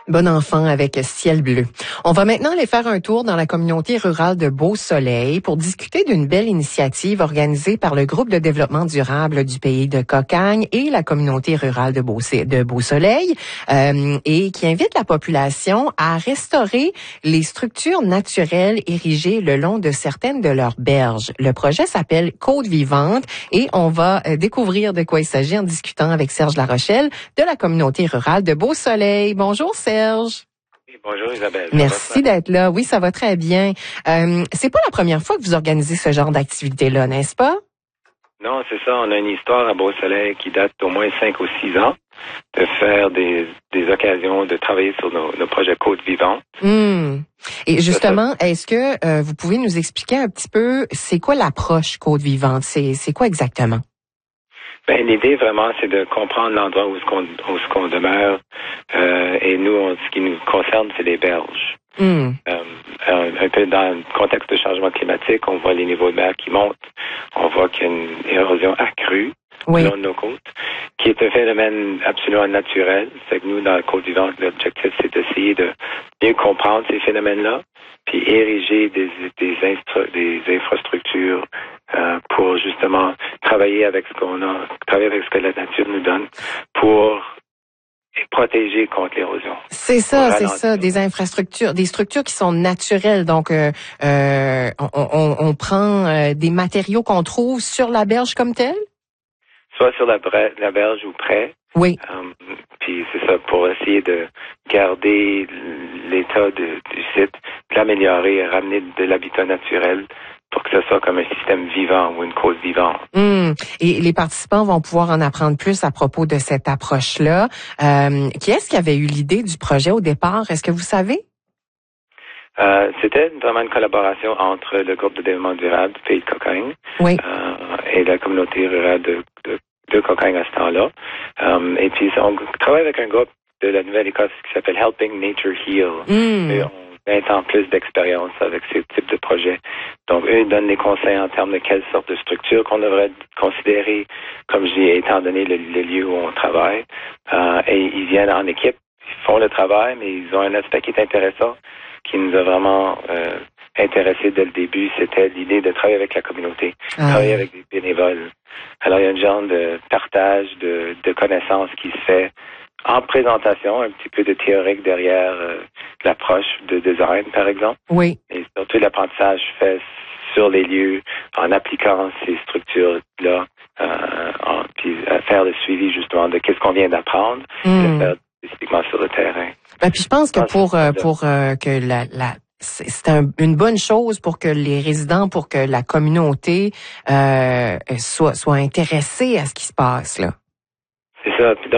Bon enfant avec ciel bleu. On va maintenant aller faire un tour dans la communauté rurale de Beau-Soleil pour discuter d'une belle initiative organisée par le groupe de développement durable du pays de Cocagne et la communauté rurale de Beau-Soleil et qui invite la population à restaurer les structures naturelles érigées le long de certaines de leurs berges. Le projet s'appelle Côte vivante et on va découvrir de quoi il s'agit en discutant avec Serge Larochelle de la communauté rurale de Beau-Soleil. Bonjour Serge. Oui, bonjour Isabelle. Merci d'être là. Oui, ça va très bien. C'est pas la première fois que vous organisez ce genre d'activité-là, n'est-ce pas? Non, c'est ça. On a une histoire à Beau-Soleil qui date d'au moins 5 ou 6 ans de faire des occasions de travailler sur nos projets Côte vivante. Et justement, est-ce que vous pouvez nous expliquer un petit peu c'est quoi l'approche Côte vivante? C'est quoi exactement? Ben, l'idée vraiment, c'est de comprendre l'endroit où ce qu'on demeure. Et nous, ce qui nous concerne, c'est les berges. Un peu dans le contexte de changement climatique, on voit les niveaux de mer qui montent. On voit qu'il y a une érosion accrue le long de nos côtes, qui est un phénomène absolument naturel. C'est que nous, dans la Côte vivante, l'objectif, c'est d'essayer de mieux comprendre ces phénomènes-là, puis ériger des infrastructures pour justement travailler avec ce qu'on a, travailler avec ce que la nature nous donne pour protéger contre l'érosion. C'est ça, des infrastructures, des structures qui sont naturelles. Donc, on prend des matériaux qu'on trouve sur la berge comme telle? Soit sur la berge ou près. Oui. Puis c'est ça, pour essayer de garder l'état du site, de l'améliorer et ramener de l'habitat naturel pour que ce soit comme un système vivant ou une côte vivante. Et les participants vont pouvoir en apprendre plus à propos de cette approche-là. Qui est-ce qui avait eu l'idée du projet au départ? Est-ce que vous savez? C'était vraiment une collaboration entre le groupe de développement durable du pays de Cocagne et la communauté rurale de Cocagne à ce temps-là. Et puis, on travaille avec un groupe de la Nouvelle-Écosse qui s'appelle Helping Nature Heal. Et on a 20 ans plus d'expérience avec ce type de projet. Donc, eux, ils donnent des conseils en termes de quelle sorte de structure qu'on devrait considérer, comme je dis, étant donné le lieu où on travaille. Et ils viennent en équipe, ils font le travail, mais ils ont un aspect qui est intéressant, qui nous a vraiment intéressés dès le début. C'était l'idée de travailler avec la communauté, travailler avec des bénévoles. Alors, il y a un genre de partage de connaissances qui se fait en présentation, un petit peu de théorique derrière l'approche de design, par exemple. Oui. Et surtout, l'apprentissage fait sur les lieux, en appliquant ces structures-là, puis à faire le suivi, justement, de qu'est-ce qu'on vient d'apprendre, et le faire spécifiquement sur le terrain. Puis je pense que pour que c'est une bonne chose pour que les résidents, pour que la communauté soit intéressée à ce qui se passe là. C'est ça. Puis